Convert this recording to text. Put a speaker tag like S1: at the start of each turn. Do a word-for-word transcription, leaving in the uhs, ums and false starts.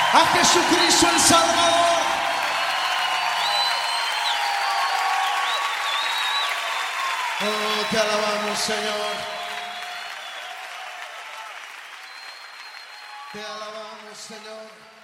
S1: a Jesucristo el Salvador. Oh, te alabamos, Señor. Te alabamos, Señor.